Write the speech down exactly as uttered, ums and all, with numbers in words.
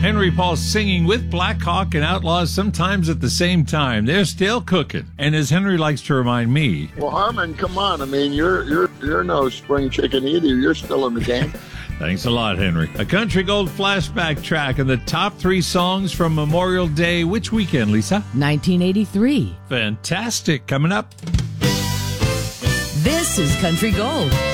Henry Paul singing with Black Hawk and Outlaws sometimes at the same time. They're still cooking. And as Henry likes to remind me... Well, Harmon, come on. I mean, you're you're you're no spring chicken either. You're still in the game. Thanks a lot, Henry. A Country Gold flashback track and the top three songs from Memorial Day. Which weekend, Lisa? nineteen eighty-three. Fantastic. Coming up. This is Country Gold.